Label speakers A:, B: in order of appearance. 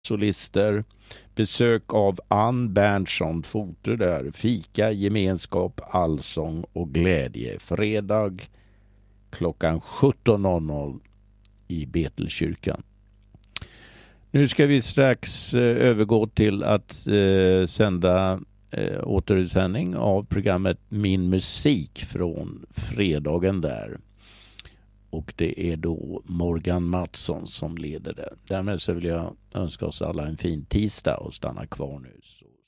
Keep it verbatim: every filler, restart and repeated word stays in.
A: solister. Besök av Ann Berntsson, foto där. Fika, gemenskap, allsång och glädje. Fredag klockan sjutton i Betelkyrkan. Nu ska vi strax eh, övergå till att eh, sända eh, återsändning av programmet Min musik från fredagen där. Och det är då Morgan Mattsson som leder det. Därmed så vill jag önska oss alla en fin tisdag och stanna kvar nu. Så